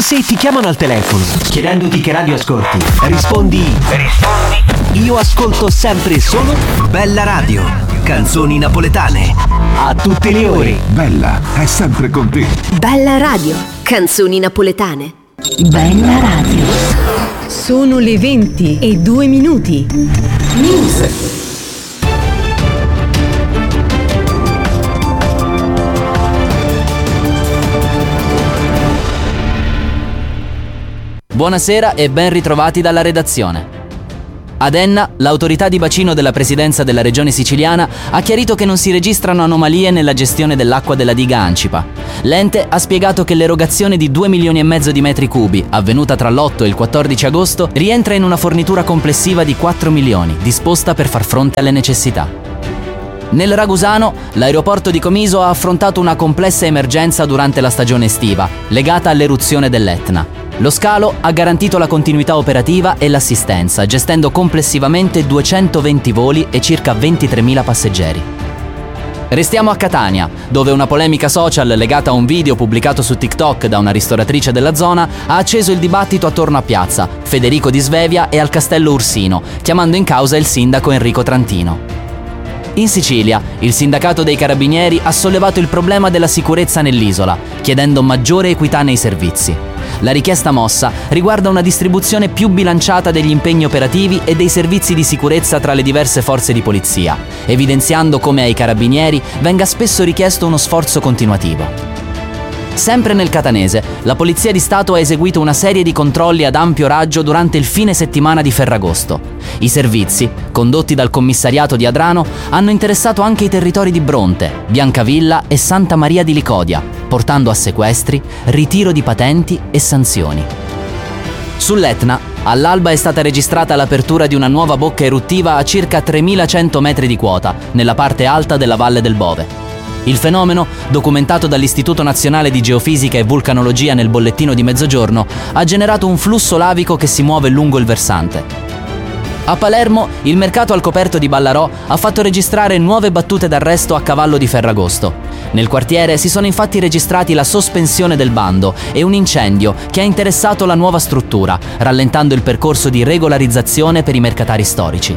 se ti chiamano al telefono chiedendoti che radio ascolti, rispondi io ascolto sempre e solo Bella Radio, canzoni napoletane, a tutte le ore. Bella è sempre con te. Bella Radio, canzoni napoletane. Bella Radio. Sono le 20:02. News. Buonasera e ben ritrovati dalla redazione. Ad Enna, l'autorità di bacino della presidenza della regione siciliana ha chiarito che non si registrano anomalie nella gestione dell'acqua della diga Ancipa. L'ente ha spiegato che l'erogazione di 2,5 milioni di metri cubi, avvenuta tra l'8 e il 14 agosto, rientra in una fornitura complessiva di 4 milioni, disposta per far fronte alle necessità. Nel Ragusano, l'aeroporto di Comiso ha affrontato una complessa emergenza durante la stagione estiva, legata all'eruzione dell'Etna. Lo scalo ha garantito la continuità operativa e l'assistenza, gestendo complessivamente 220 voli e circa 23.000 passeggeri. Restiamo a Catania, dove una polemica social legata a un video pubblicato su TikTok da una ristoratrice della zona ha acceso il dibattito attorno a Piazza, Federico di Svevia e al Castello Ursino, chiamando in causa il sindaco Enrico Trantino. In Sicilia, il sindacato dei carabinieri ha sollevato il problema della sicurezza nell'isola, chiedendo maggiore equità nei servizi. La richiesta mossa riguarda una distribuzione più bilanciata degli impegni operativi e dei servizi di sicurezza tra le diverse forze di polizia, evidenziando come ai carabinieri venga spesso richiesto uno sforzo continuativo. Sempre nel catanese, la Polizia di Stato ha eseguito una serie di controlli ad ampio raggio durante il fine settimana di Ferragosto. I servizi, condotti dal commissariato di Adrano, hanno interessato anche i territori di Bronte, Biancavilla e Santa Maria di Licodia, portando a sequestri, ritiro di patenti e sanzioni. Sull'Etna, all'alba è stata registrata l'apertura di una nuova bocca eruttiva a circa 3.100 metri di quota, nella parte alta della Valle del Bove. Il fenomeno, documentato dall'Istituto Nazionale di Geofisica e Vulcanologia nel bollettino di mezzogiorno, ha generato un flusso lavico che si muove lungo il versante. A Palermo, il mercato al coperto di Ballarò ha fatto registrare nuove battute d'arresto a cavallo di Ferragosto. Nel quartiere si sono infatti registrati la sospensione del bando e un incendio che ha interessato la nuova struttura, rallentando il percorso di regolarizzazione per i mercatari storici.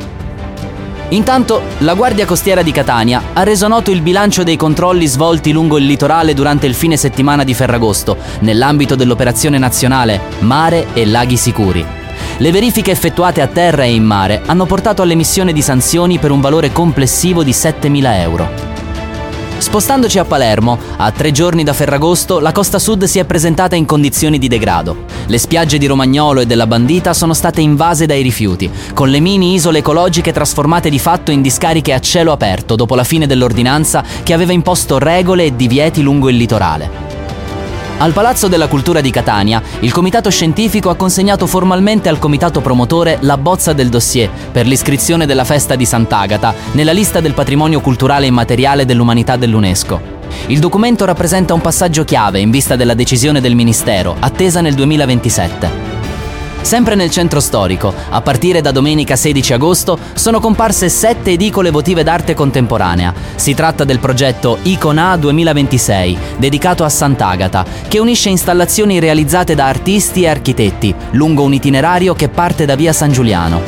Intanto, la Guardia Costiera di Catania ha reso noto il bilancio dei controlli svolti lungo il litorale durante il fine settimana di Ferragosto, nell'ambito dell'operazione nazionale Mare e Laghi Sicuri. Le verifiche effettuate a terra e in mare hanno portato all'emissione di sanzioni per un valore complessivo di 7.000 euro. Spostandoci a Palermo, a 3 giorni da Ferragosto, la costa sud si è presentata in condizioni di degrado. Le spiagge di Romagnolo e della Bandita sono state invase dai rifiuti, con le mini isole ecologiche trasformate di fatto in discariche a cielo aperto dopo la fine dell'ordinanza che aveva imposto regole e divieti lungo il litorale. Al Palazzo della Cultura di Catania, il comitato scientifico ha consegnato formalmente al comitato promotore la bozza del dossier per l'iscrizione della festa di Sant'Agata nella lista del patrimonio culturale immateriale dell'umanità dell'UNESCO. Il documento rappresenta un passaggio chiave in vista della decisione del Ministero, attesa nel 2027. Sempre nel centro storico, a partire da domenica 16 agosto, sono comparse 7 edicole votive d'arte contemporanea. Si tratta del progetto Icona 2026, dedicato a Sant'Agata, che unisce installazioni realizzate da artisti e architetti, lungo un itinerario che parte da via San Giuliano.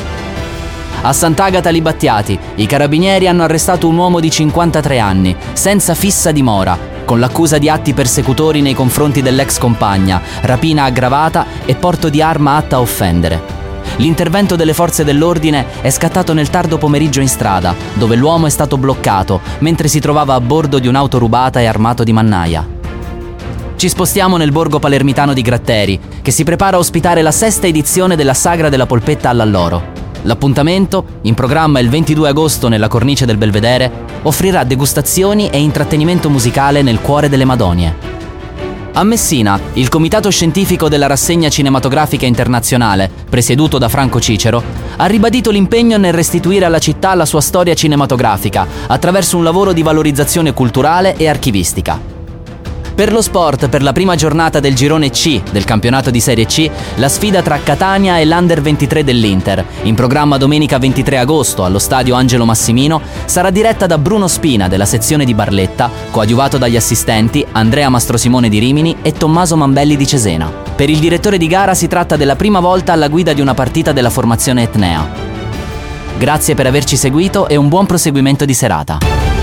A Sant'Agata Libattiati, i carabinieri hanno arrestato un uomo di 53 anni, senza fissa dimora, con l'accusa di atti persecutori nei confronti dell'ex compagna, rapina aggravata e porto di arma atta a offendere. L'intervento delle forze dell'ordine è scattato nel tardo pomeriggio in strada, dove l'uomo è stato bloccato mentre si trovava a bordo di un'auto rubata e armato di mannaia. Ci spostiamo nel borgo palermitano di Gratteri, che si prepara a ospitare la 6ª edizione della Sagra della Polpetta all'Alloro. L'appuntamento, in programma il 22 agosto nella cornice del Belvedere, offrirà degustazioni e intrattenimento musicale nel cuore delle Madonie. A Messina, il comitato scientifico della rassegna cinematografica internazionale, presieduto da Franco Cicero, ha ribadito l'impegno nel restituire alla città la sua storia cinematografica attraverso un lavoro di valorizzazione culturale e archivistica. Per lo sport, per la prima giornata del girone C del campionato di Serie C, la sfida tra Catania e l'Under 23 dell'Inter, in programma domenica 23 agosto allo stadio Angelo Massimino, sarà diretta da Bruno Spina della sezione di Barletta, coadiuvato dagli assistenti Andrea Mastrosimone di Rimini e Tommaso Mambelli di Cesena. Per il direttore di gara si tratta della prima volta alla guida di una partita della formazione Etnea. Grazie per averci seguito e un buon proseguimento di serata.